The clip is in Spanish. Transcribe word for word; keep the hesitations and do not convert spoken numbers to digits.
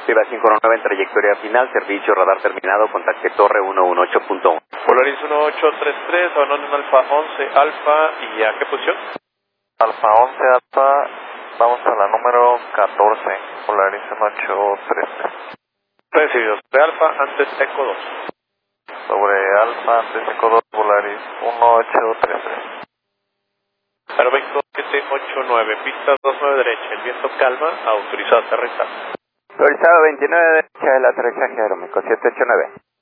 Viva cinco uno nueve en trayectoria final, servicio radar terminado, contacte torre ciento dieciocho punto uno. Polaris uno ocho tres tres, abandonen Alfa once Alfa, ¿y a qué posición? Alfa once Alfa, vamos a la número catorce, Polaris uno ocho tres tres. Recibidos, de Alfa antes Eco dos. Sobre Alfa antes Eco dos, Polaris uno ocho tres tres. Aeroméxico siete ocho nueve, pista dos nueve derecha, el viento calma, autorizado a aterrizar. Autorizado veintinueve derecha, el aterrizaje Aeroméxico siete ocho nueve.